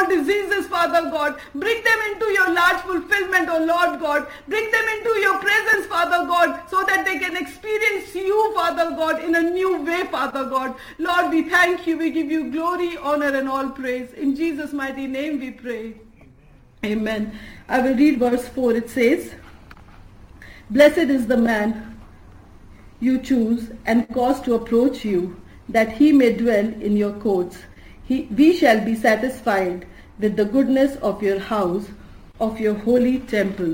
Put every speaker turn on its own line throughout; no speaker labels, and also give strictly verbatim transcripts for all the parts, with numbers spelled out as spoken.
diseases, Father God. Bring them into your large fulfillment, O Lord God. Bring them into your presence, Father God, so that they can experience you, Father God, in a new way, Father God. Lord, we thank you. We give you glory, honor, and all praise. In Jesus' mighty name we pray. Amen. I will read verse four. It says, "Blessed is the man you choose and cause to approach you, that he may dwell in your courts. He, we shall be satisfied with the goodness of your house, of your holy temple.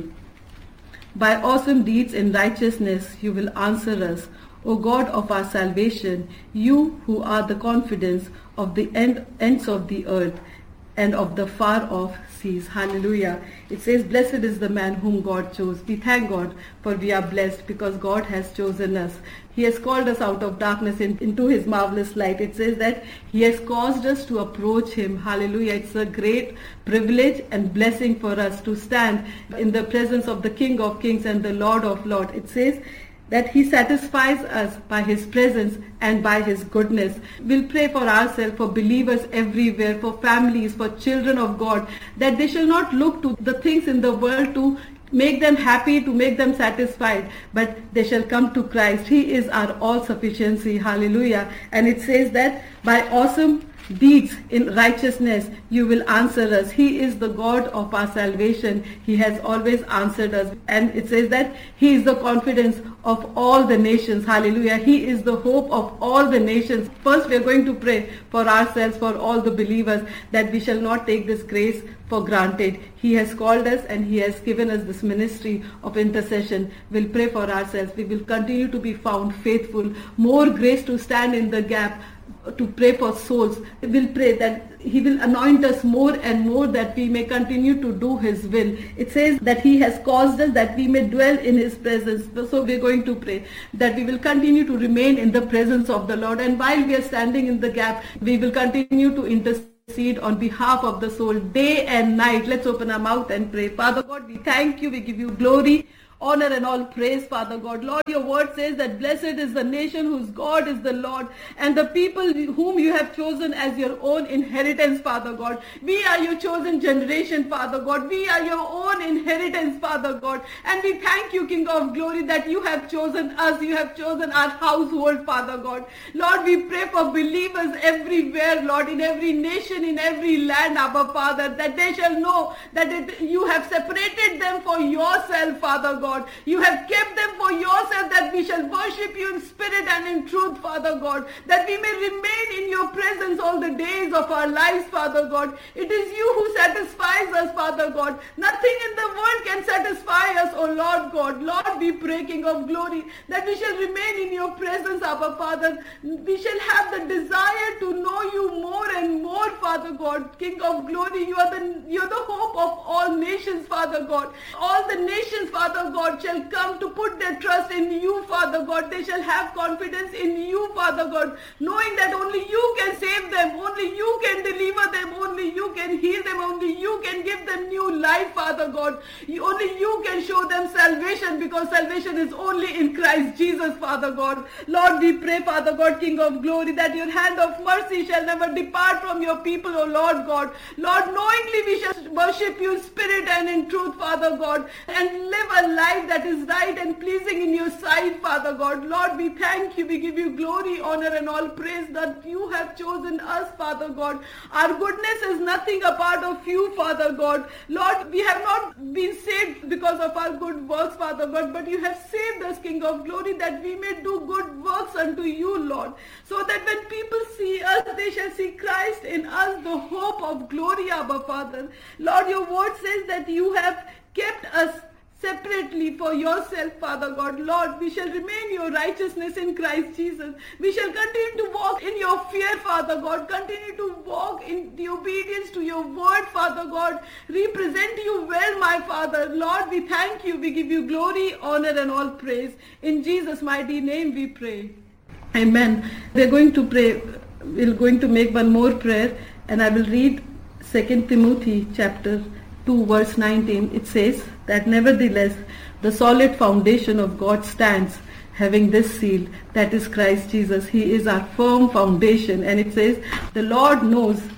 By awesome deeds in righteousness you will answer us, O God of our salvation, you who are the confidence of the end, ends of the earth and of the far off seas." Hallelujah. It says, blessed is the man whom God chose. We thank God for we are blessed because God has chosen us. He has called us out of darkness in, into his marvelous light. It says that he has caused us to approach him. Hallelujah. It's a great privilege and blessing for us to stand in the presence of the King of Kings and the Lord of Lords. It says that he satisfies us by his presence and by his goodness. We'll pray for ourselves, for believers everywhere, for families, for children of God, that they shall not look to the things in the world to make them happy, to make them satisfied, but they shall come to Christ. He is our all-sufficiency. Hallelujah. And it says that by awesome deeds in righteousness you will answer us. He is the God of our salvation. He has always answered us. And it says that he is the confidence of all the nations. Hallelujah. He is the hope of all the nations. First we are going to pray for ourselves, for all the believers, that we shall not take this grace for granted. He has called us and he has given us this ministry of intercession. We'll pray for ourselves. We will continue to be found faithful. More grace to stand in the gap, to pray for souls. We'll pray that he will anoint us more and more, that we may continue to do his will. It says that he has caused us that we may dwell in his presence. So we're going to pray that we will continue to remain in the presence of the Lord. And while we are standing in the gap, we will continue to intercede on behalf of the soul day and night. Let's open our mouth and pray. Father God, we thank you. We give you glory, honor, and all praise, Father God. Lord, your word says that blessed is the nation whose God is the Lord, and the people whom you have chosen as your own inheritance, Father God. We are your chosen generation, Father God. We are your own inheritance, Father God. And we thank you, King of glory, that you have chosen us. You have chosen our household, Father God. Lord, we pray for believers everywhere, Lord, in every nation, in every land, Abba Father, that they shall know that it, you have separated them for yourself, Father God. God. You have kept them for yourself, that we shall worship you in spirit and in truth, Father God, that we may remain in your presence all the days of our lives, Father God. It is you who satisfies us, Father God. Nothing in the world can satisfy us, O Lord God. Lord, we pray, King of glory, that we shall remain in your presence, Abba Father. We shall have the desire to know you more and more, Father God. King of glory, you are the, you are the hope of all nations, Father God. All the nations, Father God, shall come to put their trust in you, Father God. They shall have confidence in you, Father God, knowing that only you can save them, only you can deliver them, only you can heal them, only you can give them new life, Father God. You, only you can show them salvation, because salvation is only in Christ Jesus, Father God. Lord, we pray, Father God, King of glory, that your hand of mercy shall never depart from your people, O Lord God. Lord, knowingly we shall worship you in spirit and in truth, Father God, and live a life that is right and pleasing in your sight, Father God. Lord, we thank you. We give you glory, honor, and all praise that you have chosen us, Father God. Our goodness is nothing apart of you, Father God. Lord, we have not been saved because of our good works, Father God, but you have saved us, King of glory, that we may do good works unto you, Lord, so that when people see us, they shall see Christ in us, the hope of glory, Abba Father. Lord, your word says that you have kept us separately for yourself, Father God. Lord, we shall remain your righteousness in Christ Jesus. We shall continue to walk in your fear, Father God. Continue to walk in the obedience to your word, Father God. Represent you well, my Father. Lord, we thank you. We give you glory, honor, and all praise. In Jesus' mighty name we pray. Amen. We're going to pray. We're going to make one more prayer, and I will read Second Timothy chapter two verse nineteen. It says that nevertheless the solid foundation of God stands, having this seal, that is Christ Jesus. He is our firm foundation. And it says the Lord knows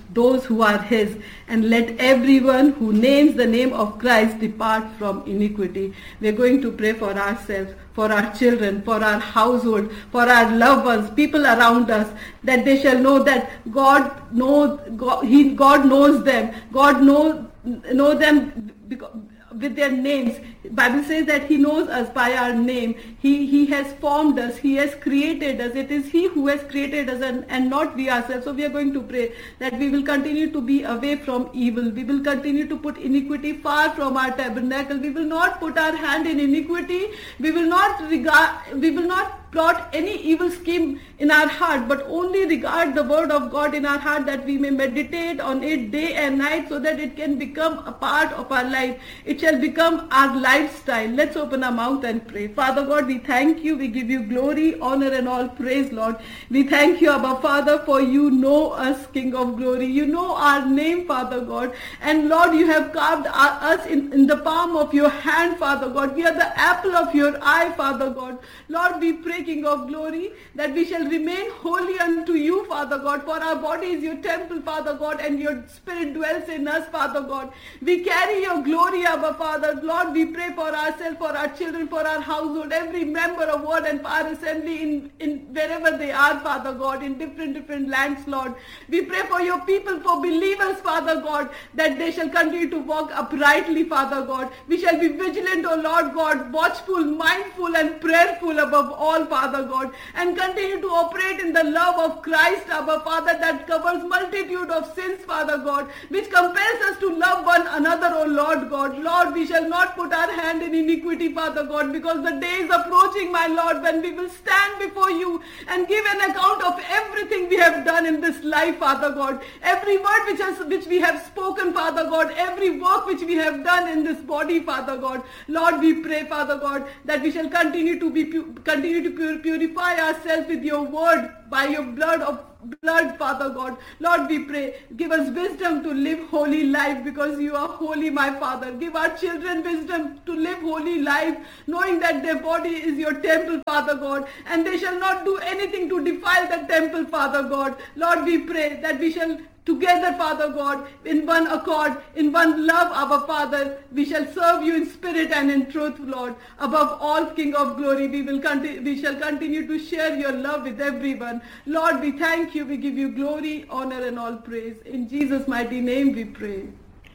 those who are his, and let everyone who names the name of Christ depart from iniquity. We are going to pray for ourselves, for our children, for our household, for our loved ones, people around us, that they shall know that God knows, God, he, God knows them, God knows know them because, with their names. Bible says that he knows us by our name. He he has formed us. He has created us. It is he who has created us, and, and not we ourselves. So we are going to pray that we will continue to be away from evil. We will continue to put iniquity far from our tabernacle. We will not put our hand in iniquity. We will not regard, we will not plot any evil scheme in our heart, but only regard the word of God in our heart, that we may meditate on it day and night, so that it can become a part of our life. It shall become our lifestyle. Let's open our mouth and pray. Father God, we thank you. We give you glory, honor, and all praise, Lord. We thank you, Abba Father, for you know us, King of glory. You know our name, Father God. And Lord, you have carved our, us in, in the palm of your hand, Father God. We are the apple of your eye, Father God. Lord, we pray, King of glory, that we shall remain holy unto you, Father God, for our body is your temple, Father God, and your spirit dwells in us, Father God. We carry your glory, Abba Father. Lord, we pray for ourselves, for our children, for our household, every member of Word and Power Assembly in, in wherever they are, Father God, in different, different lands, Lord. We pray for your people, for believers, Father God, that they shall continue to walk uprightly, Father God. We shall be vigilant, O Lord God, watchful, mindful, and prayerful above all, Father God, and continue to operate in the love of Christ, Abba Father, that covers multitude of sins, Father God, which compels us to love one another, O Lord God. Lord, we shall not put our hand in iniquity, Father God, because the day is approaching, my Lord, when we will stand before you and give an account of everything we have done in this life, Father God. Every word which, has, which we have spoken, Father God, every work which we have done in this body, Father God. Lord, we pray, Father God, that we shall continue to be continue to purify ourselves with your word by your blood of blood, Father God. Lord, we pray, give us wisdom to live holy life, because you are holy, my Father. Give our children wisdom to live holy life, knowing that their body is your temple, Father God, and they shall not do anything to defile the temple, Father God. Lord, we pray that we shall together, Father God, in one accord, in one love, our Father, we shall serve you in spirit and in truth, Lord. Above all, King of glory, we will continue, we shall continue to share your love with everyone. Lord, we thank you, we give you glory, honor, and all praise. In Jesus' mighty name we pray.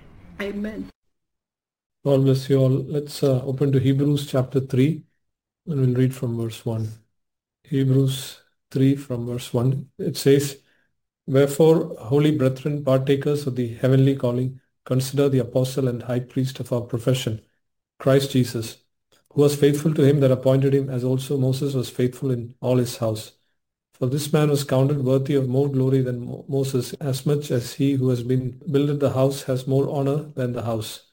Amen.
God bless you all. Let's uh, open to Hebrews chapter three, and we'll read from verse one. Hebrews three from verse one. It says, "Wherefore, holy brethren, partakers of the heavenly calling, consider the apostle and high priest of our profession, Christ Jesus, who was faithful to him that appointed him, as also Moses was faithful in all his house. For this man was counted worthy of more glory than Mo- Moses, as much as he who has been builded the house has more honor than the house."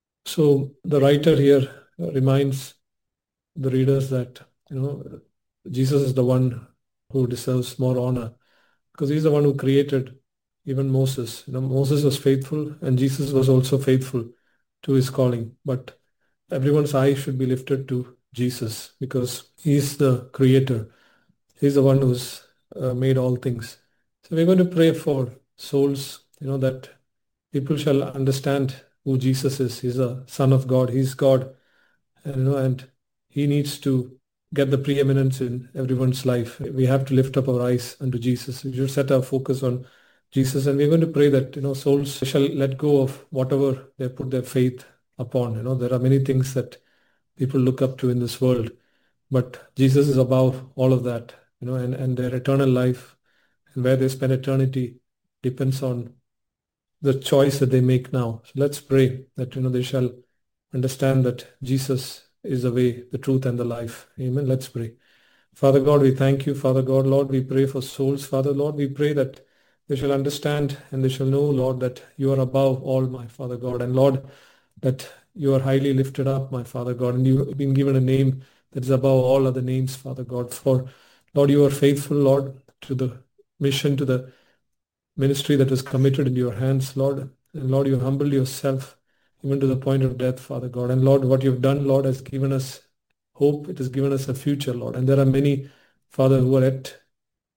So the writer here reminds the readers that, you know, Jesus is the one who deserves more honor, because he's the one who created even Moses. You know, Moses was faithful, and Jesus was also faithful to his calling. But everyone's eye should be lifted to Jesus, because he's the creator. He's the one who's uh, made all things. So we're going to pray for souls, you know, that people shall understand who Jesus is. He's a Son of God. He's God, and, you know, and he needs to get the preeminence in everyone's life. We have to lift up our eyes unto Jesus. We should set our focus on Jesus, and we're going to pray that, you know, souls shall let go of whatever they put their faith upon. You know, there are many things that people look up to in this world, but Jesus is above all of that. You know, and, and their eternal life and where they spend eternity depends on the choice that they make now. So let's pray that, you know, they shall understand that Jesus is the way, the truth, and the life. Amen. Let's pray. Father God, we thank you. Father God, Lord, we pray for souls. Father, Lord, we pray that they shall understand and they shall know, Lord, that you are above all, my Father God. And Lord, that you are highly lifted up, my Father God. And you have been given a name that is above all other names, Father God. For, Lord, you are faithful, Lord, to the mission, to the ministry that was committed in your hands, Lord. And Lord, you humbled yourself even to the point of death, Father God. And Lord, what you've done, Lord, has given us hope. It has given us a future, Lord. And there are many, Father, who are yet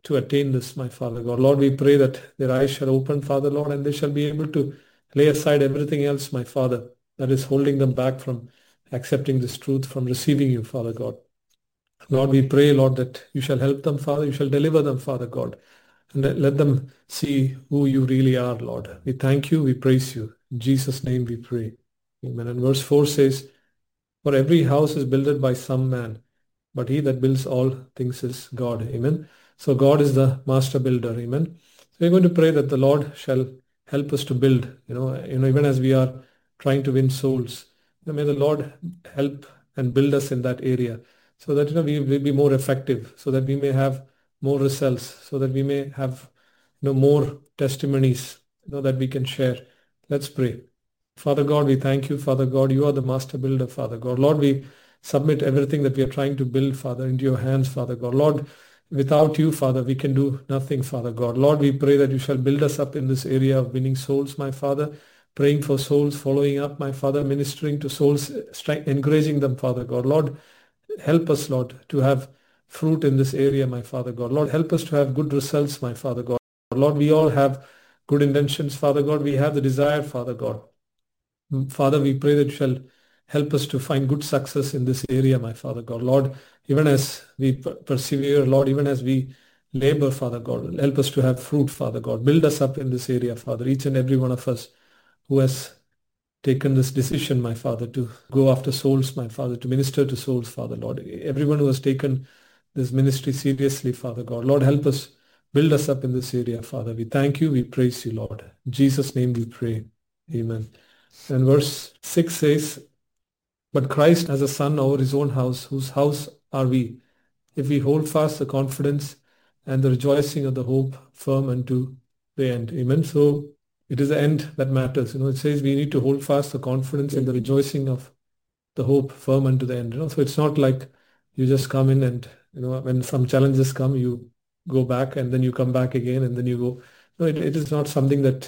to attain this, my Father God. Lord, we pray that their eyes shall open, Father, Lord, and they shall be able to lay aside everything else, my Father, that is holding them back from accepting this truth, from receiving you, Father God. Lord, we pray, Lord, that you shall help them, Father. You shall deliver them, Father God. And let let them see who you really are, Lord. We thank you. We praise you. In Jesus' name we pray. Amen. And verse four says, for every house is builded by some man, but he that builds all things is God. Amen. So God is the master builder. Amen. So we're going to pray that the Lord shall help us to build, you know, you know, even as we are trying to win souls. You know, may the Lord help and build us in that area so that, you know, we will be more effective, so that we may have more results, so that we may have, you know, more testimonies, you know, that we can share. Let's pray. Father God, we thank you, Father God. You are the master builder, Father God. Lord, we submit everything that we are trying to build, Father, into your hands, Father God. Lord, without you, Father, we can do nothing, Father God. Lord, we pray that you shall build us up in this area of winning souls, my Father, praying for souls, following up, my Father, ministering to souls, encouraging them, Father God. Lord, help us, Lord, to have fruit in this area, my Father God. Lord, help us to have good results, my Father God. Lord, we all have good intentions, Father God. We have the desire, Father God. Father, we pray that you shall help us to find good success in this area, my Father God. Lord, even as we persevere, Lord, even as we labor, Father God, help us to have fruit, Father God. Build us up in this area, Father, each and every one of us who has taken this decision, my Father, to go after souls, my Father, to minister to souls, Father, Lord. Everyone who has taken this ministry seriously, Father God. Lord, help us, build us up in this area, Father. We thank you, we praise you, Lord. In Jesus' name we pray. Amen. And verse six says, but Christ as a son over his own house, whose house are we, if we hold fast the confidence and the rejoicing of the hope firm unto the end. Amen. So it is the end that matters. You know, it says we need to hold fast the confidence and the rejoicing of the hope firm unto the end. You know, so it's not like you just come in and, you know, when some challenges come, you go back and then you come back again and then you go. No, it, it is not something that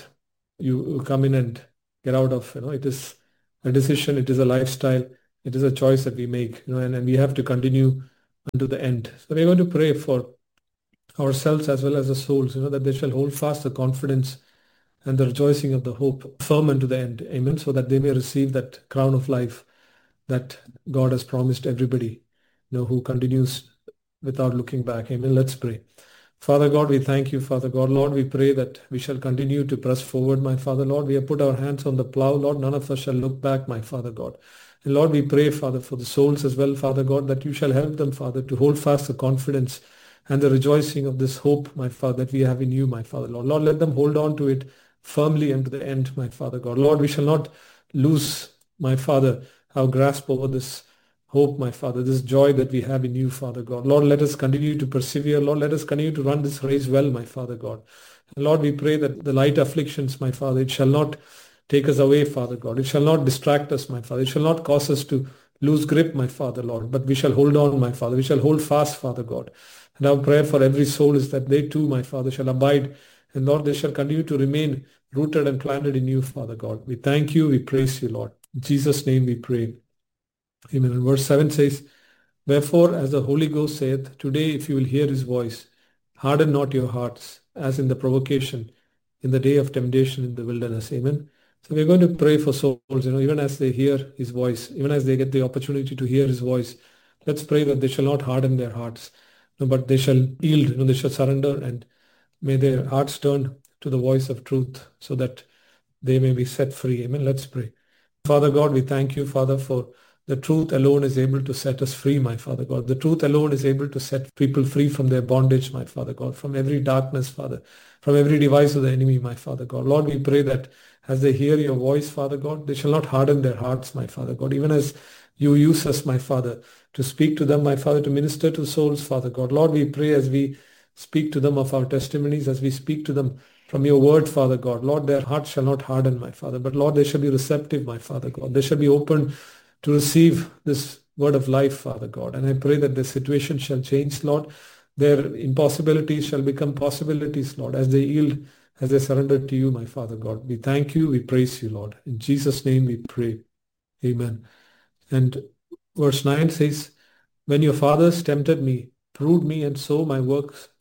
you come in and get out of. You know, it is a decision, it is a lifestyle, it is a choice that we make, you know, and, and we have to continue unto the end. So we're going to pray for ourselves as well as the souls, you know, that they shall hold fast the confidence and the rejoicing of the hope firm unto the end. Amen. So that they may receive that crown of life that God has promised everybody, you know, who continues without looking back. Amen. Let's pray. Father God, we thank you, Father God. Lord, we pray that we shall continue to press forward, my Father. Lord, we have put our hands on the plow. Lord, none of us shall look back, my Father God. And Lord, we pray, Father, for the souls as well, Father God, that you shall help them, Father, to hold fast the confidence and the rejoicing of this hope, my Father, that we have in you, my Father, Lord. Lord, let them hold on to it firmly unto the end, my Father God. Lord, we shall not lose, my Father, our grasp over this hope, my Father, this joy that we have in you, Father God. Lord, let us continue to persevere. Lord, let us continue to run this race well, my Father God. And Lord, we pray that the light afflictions, my Father, it shall not take us away, Father God. It shall not distract us, my Father. It shall not cause us to lose grip, my Father, Lord. But we shall hold on, my Father. We shall hold fast, Father God. And our prayer for every soul is that they too, my Father, shall abide. And Lord, they shall continue to remain rooted and planted in you, Father God. We thank you. We praise you, Lord. In Jesus' name we pray. Amen. And verse seven says, wherefore, as the Holy Ghost saith, today if you will hear his voice, harden not your hearts, as in the provocation, in the day of temptation in the wilderness. Amen. So we're going to pray for souls, you know, even as they hear his voice, even as they get the opportunity to hear his voice. Let's pray that they shall not harden their hearts, no, but they shall yield, you know, they shall surrender, and may their hearts turn to the voice of truth so that they may be set free. Amen. Let's pray. Father God, we thank you, Father, for the truth alone is able to set us free, my Father God. The truth alone is able to set people free from their bondage, my Father God, from every darkness, Father, from every device of the enemy, my Father God. Lord, we pray that as they hear your voice, Father God, they shall not harden their hearts, my Father God, even as you use us, my Father, to speak to them, my Father, to minister to souls, Father God. Lord, we pray as we speak to them of our testimonies, as we speak to them from your word, Father God. Lord, their hearts shall not harden, my Father, but Lord, they shall be receptive, my Father God. They shall be open to receive this word of life, Father God. And I pray that the situation shall change, Lord. Their impossibilities shall become possibilities, Lord, as they yield, as they surrender to you, my Father God. We thank you, we praise you, Lord. In Jesus' name we pray. Amen. And verse nine says, when your fathers tempted me, proved me, and saw my works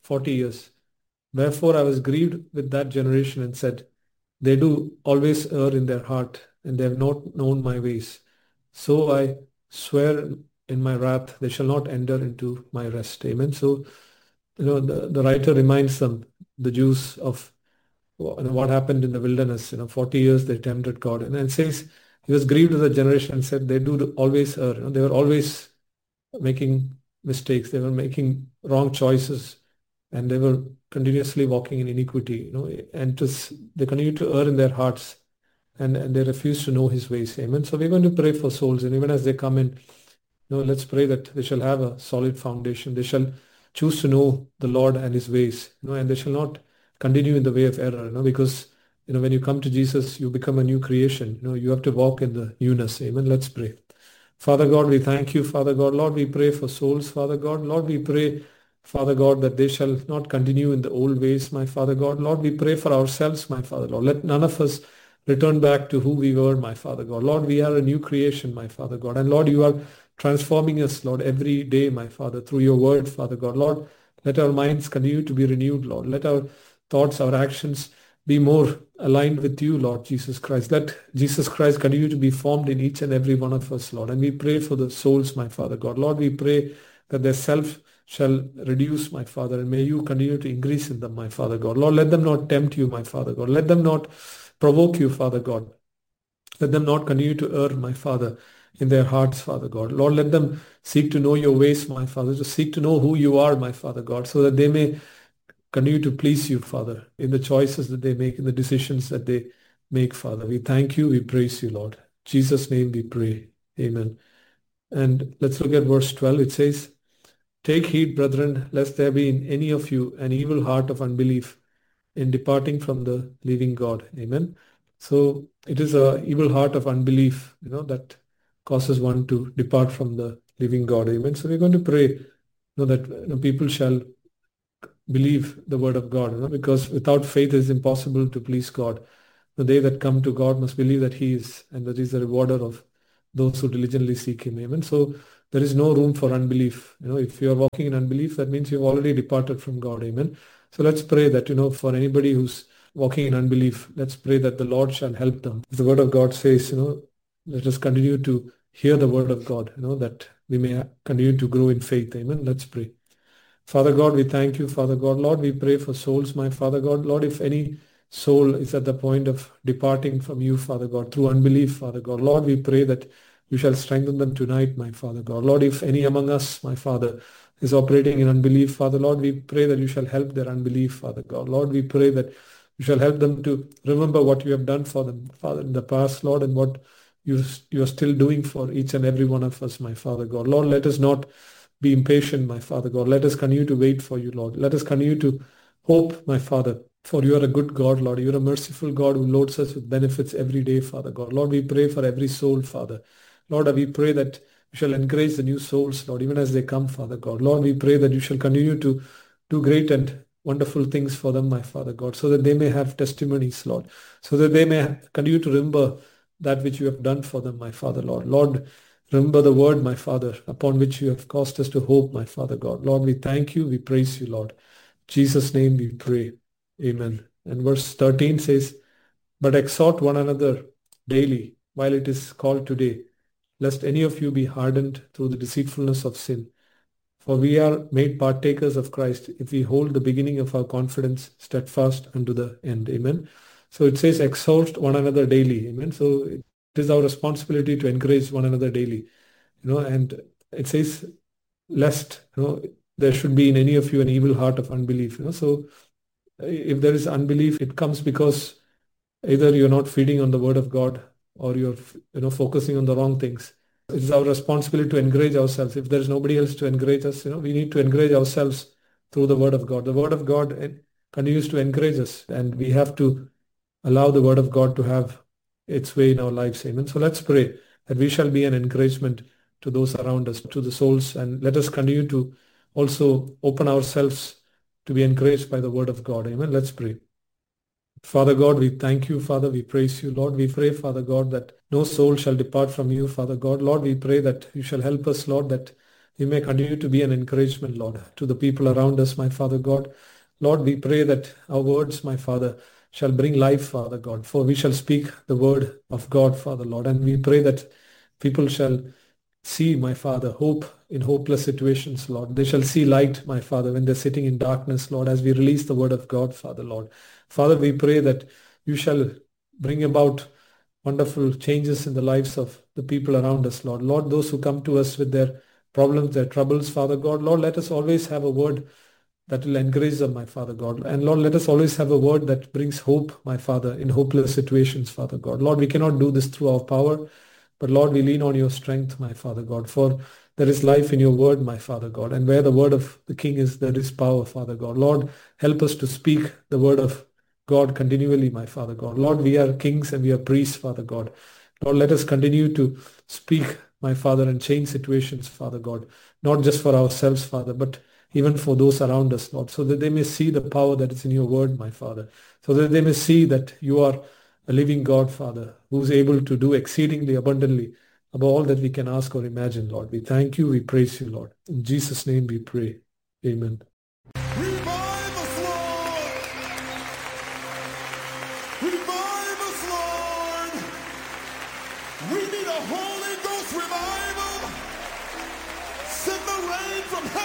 forty years. Wherefore I was grieved with that generation and said, they do always err in their heart, and they have not known my ways. So I swear in my wrath, they shall not enter into my rest. Amen. So, you know, the, the writer reminds them, the Jews, of what happened in the wilderness. You know, forty years they tempted God. And then says, he was grieved with the generation and said, they do always err. You know, they were always making mistakes. They were making wrong choices, and they were continuously walking in iniquity, you know, and just they continue to err in their hearts, and, and they refuse to know his ways. Amen. So we're going to pray for souls, and even as they come in, you know, let's pray that they shall have a solid foundation. They shall choose to know the Lord and his ways, you know, and they shall not continue in the way of error, you know, because, you know, when you come to Jesus, you become a new creation. You know, you have to walk in the newness. Amen. Let's pray. Father God, we thank you, Father God. Lord, we pray for souls, Father God. Lord, we pray, Father God, that they shall not continue in the old ways, my Father God. Lord, we pray for ourselves, my Father Lord. Let none of us return back to who we were, my Father God. Lord, we are a new creation, my Father God. And Lord, you are transforming us, Lord, every day, my Father, through your word, Father God. Lord, let our minds continue to be renewed, Lord. Let our thoughts, our actions be more aligned with you, Lord Jesus Christ. Let Jesus Christ continue to be formed in each and every one of us, Lord. And we pray for the souls, my Father God. Lord, we pray that their self shall reduce, my Father, and may you continue to increase in them, my Father God. Lord, let them not tempt you, my Father God. Let them not provoke you, Father God. Let them not continue to err, my Father, in their hearts, Father God. Lord, let them seek to know your ways, my Father, to seek to know who you are, my Father God, so that they may continue to please you, Father, in the choices that they make, in the decisions that they make, Father. We thank you. We praise you, Lord. In Jesus' name we pray. Amen. And let's look at verse twelve. It says, take heed, brethren, lest there be in any of you an evil heart of unbelief in departing from the living God. Amen. So it is a evil heart of unbelief, you know, that causes one to depart from the living God. Amen. So we're going to pray, you know, that you know, people shall believe the word of God, you know, because without faith it is impossible to please God. They that come to God must believe that he is, and that he is the rewarder of those who diligently seek him. Amen. So there is no room for unbelief. You know, if you are walking in unbelief, that means you've already departed from God. Amen. So let's pray that, you know, for anybody who's walking in unbelief, let's pray that the Lord shall help them. The word of God says, you know, let us continue to hear the word of God, you know, that we may continue to grow in faith. Amen. Let's pray. Father God, we thank you, Father God. Lord, we pray for souls, my Father God. Lord, if any soul is at the point of departing from you, Father God, through unbelief, Father God, Lord, we pray that you shall strengthen them tonight, my Father God. Lord, if any among us, my Father, is operating in unbelief, Father, Lord, we pray that you shall help their unbelief, Father God. Lord, we pray that you shall help them to remember what you have done for them, Father, in the past, Lord, and what you, you are still doing for each and every one of us, my Father God. Lord, let us not be impatient, my Father God. Let us continue to wait for you, Lord. Let us continue to hope, my Father, for you are a good God, Lord. You are a merciful God who loads us with benefits every day, Father God. Lord, we pray for every soul, Father. Lord, we pray that you shall encourage the new souls, Lord, even as they come, Father God. Lord, we pray that you shall continue to do great and wonderful things for them, my Father God, so that they may have testimonies, Lord, so that they may continue to remember that which you have done for them, my Father, Lord. Lord, remember the word, my Father, upon which you have caused us to hope, my Father God. Lord, we thank you. We praise you, Lord. In Jesus' name we pray. Amen. And verse thirteen says, but exhort one another daily while it is called today, lest any of you be hardened through the deceitfulness of sin. For we are made partakers of Christ if we hold the beginning of our confidence steadfast unto the end. Amen. So it says exhort one another daily. Amen. So it is our responsibility to encourage one another daily. You know, and it says lest, you know, there should be in any of you an evil heart of unbelief. You know, so if there is unbelief, it comes because either you're not feeding on the word of God, or you're, you know, focusing on the wrong things. It's our responsibility to encourage ourselves. If there's nobody else to encourage us, you know, we need to encourage ourselves through the word of God. The word of God continues to encourage us, and we have to allow the word of God to have its way in our lives. Amen. So let's pray that we shall be an encouragement to those around us, to the souls, and let us continue to also open ourselves to be encouraged by the word of God. Amen. Let's pray. Father God, we thank you, Father. We praise you, Lord. We pray, Father God, that no soul shall depart from you, Father God. Lord, we pray that you shall help us, Lord, that we may continue to be an encouragement, Lord, to the people around us, my Father God. Lord, we pray that our words, my Father, shall bring life, Father God, for we shall speak the word of God, Father Lord. And we pray that people shall see, my Father, hope in hopeless situations, Lord. They shall see light, my Father, when they're sitting in darkness, Lord, as we release the word of God, Father Lord. Father, we pray that you shall bring about wonderful changes in the lives of the people around us, Lord. Lord, those who come to us with their problems, their troubles, Father God, Lord, let us always have a word that will encourage them, my Father God. And Lord, let us always have a word that brings hope, my Father, in hopeless situations, Father God. Lord, we cannot do this through our power, but Lord, we lean on your strength, my Father God, for there is life in your word, my Father God. And where the word of the King is, there is power, Father God. Lord, help us to speak the word of God continually, my Father God. Lord, we are kings and we are priests, Father God. Lord, let us continue to speak, my Father, and change situations, Father God, not just for ourselves, Father, but even for those around us, Lord, so that they may see the power that is in your word, my Father, so that they may see that you are a living God, Father, who's able to do exceedingly abundantly above all that we can ask or imagine, Lord. We thank you, we praise you, Lord. In Jesus' name we pray. Amen.
Revive us, Lord! Revive us, Lord! We need a Holy Ghost revival! Send the rain from heaven!